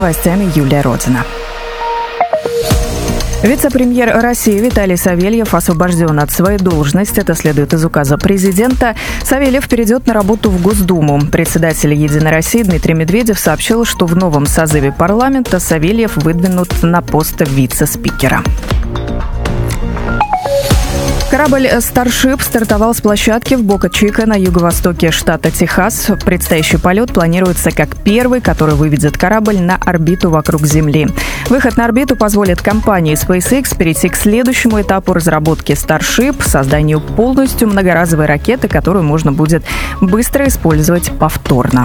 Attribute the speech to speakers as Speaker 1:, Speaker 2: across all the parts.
Speaker 1: Новостями Юлия Родина. Вице-премьер России Виталий Савельев освобожден от своей должности. Это следует из указа президента. Савельев перейдет на работу в Госдуму. Председатель «Единой России» Дмитрий Медведев сообщил, что в новом созыве парламента Савельев выдвинут на пост вице-спикера. Корабль «Старшип» стартовал с площадки в Бока-Чика на юго-востоке штата Техас. Предстоящий полет планируется как первый, который выведет корабль на орбиту вокруг Земли. Выход на орбиту позволит компании SpaceX перейти к следующему этапу разработки «Старшип» — созданию полностью многоразовой ракеты, которую можно будет быстро использовать повторно.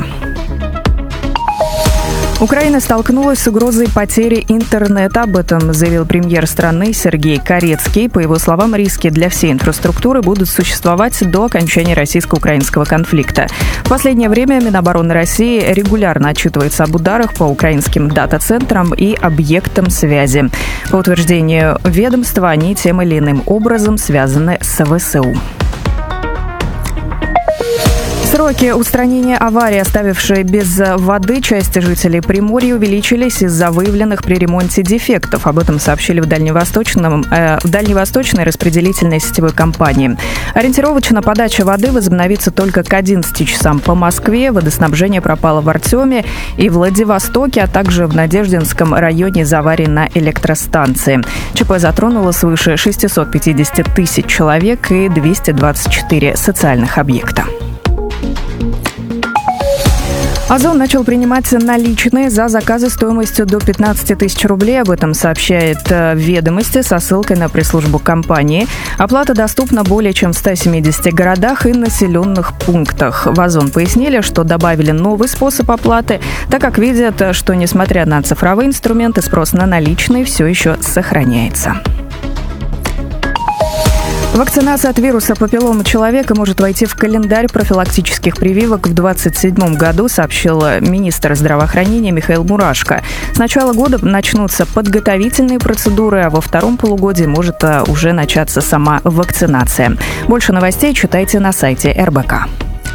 Speaker 1: Украина столкнулась с угрозой потери интернета. Об этом заявил премьер страны Сергей Карецкий. По его словам, риски для всей инфраструктуры будут существовать до окончания российско-украинского конфликта. В последнее время Минобороны России регулярно отчитывается об ударах по украинским дата-центрам и объектам связи. По утверждению ведомства, они тем или иным образом связаны с ВСУ. Сроки устранения аварии, оставившей без воды части жителей Приморья, увеличились из-за выявленных при ремонте дефектов. Об этом сообщили в Дальневосточной распределительной сетевой компании. Ориентировочно подача воды возобновится только к 11 часам по Москве. Водоснабжение пропало в Артеме и Владивостоке, а также в Надеждинском районе из-за аварии на электростанции. ЧП затронуло свыше 650 тысяч человек и 224 социальных объекта. Озон начал принимать наличные за заказы стоимостью до 15 тысяч рублей. Об этом сообщает «Ведомости» со ссылкой на пресс-службу компании. Оплата доступна более чем в 170 городах и населенных пунктах. В Озон пояснили, что добавили новый способ оплаты, так как видят, что, несмотря на цифровые инструменты, спрос на наличные все еще сохраняется. Вакцинация от вируса папилломы человека может войти в календарь профилактических прививок в 2027 году, сообщил министр здравоохранения Михаил Мурашко. С начала года начнутся подготовительные процедуры, а во втором полугодии может уже начаться сама вакцинация. Больше новостей читайте на сайте РБК.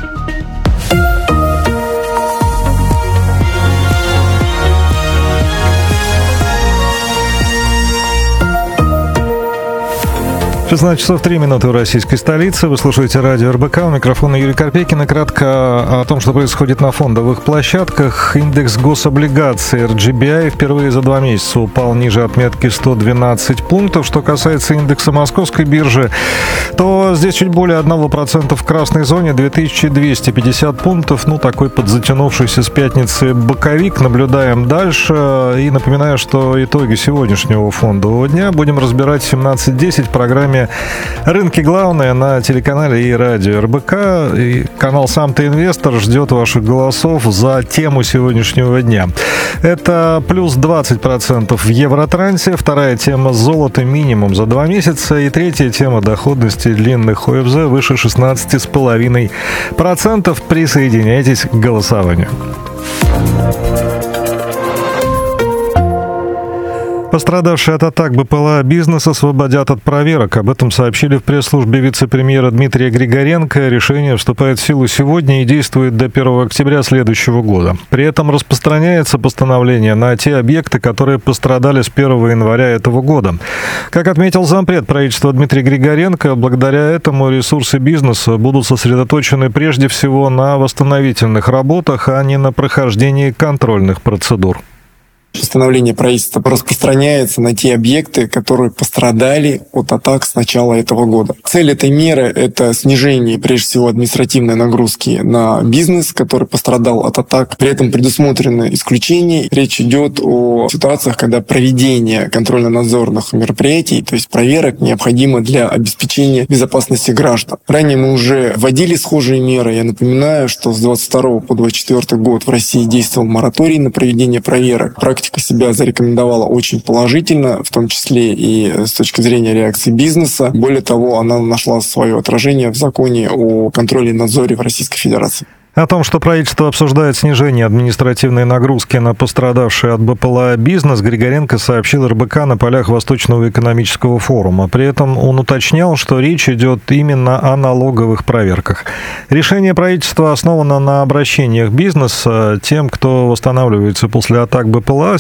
Speaker 2: 16 часов 3 минуты в российской столице. Вы слушаете радио РБК. У микрофона Юрий Карпекин. И кратко о том, что происходит на фондовых площадках. Индекс гособлигаций RGBI впервые за 2 месяца упал ниже отметки 112 пунктов. Что касается индекса московской биржи, то здесь чуть более 1% в красной зоне, 2250 пунктов. Такой подзатянувшийся с пятницы боковик. Наблюдаем дальше. И напоминаю, что итоги сегодняшнего фондового дня будем разбирать в 17:10 в программе «Рынки главные» на телеканале и радио РБК. И канал «Сам ты инвестор» ждет ваших голосов за тему сегодняшнего дня. Это плюс 20% в Евротрансе. Вторая тема — золото минимум за 2 месяца. И третья тема — доходности длинных ОФЗ выше 16,5%. Присоединяйтесь к голосованию. Пострадавшие от атак БПЛА бизнес освободят от проверок. Об этом сообщили в пресс-службе вице-премьера Дмитрия Григоренко. Решение вступает в силу сегодня и действует до 1 октября следующего года. При этом распространяется постановление на те объекты, которые пострадали с 1 января этого года. Как отметил зампред правительства Дмитрий Григоренко, благодаря этому ресурсы бизнеса будут сосредоточены прежде всего на восстановительных работах, а не на прохождении контрольных процедур.
Speaker 3: Постановление правительства распространяется на те объекты, которые пострадали от атак с начала этого года. Цель этой меры — это снижение, прежде всего, административной нагрузки на бизнес, который пострадал от атак. При этом предусмотрены исключения. Речь идет о ситуациях, когда проведение контрольно-надзорных мероприятий, то есть проверок, необходимо для обеспечения безопасности граждан. Ранее мы уже вводили схожие меры. Я напоминаю, что с 22 по 24 год в России действовал мораторий на проведение проверок. Практика себя зарекомендовала очень положительно, в том числе и с точки зрения реакции бизнеса. Более того, она нашла свое отражение в законе о контроле и надзоре в Российской Федерации.
Speaker 2: О том, что правительство обсуждает снижение административной нагрузки на пострадавший от БПЛА бизнес, Григоренко сообщил РБК на полях Восточного экономического форума. При этом он уточнял, что речь идет именно о налоговых проверках. Решение правительства основано на обращениях бизнеса тем, кто восстанавливается после атак БПЛА.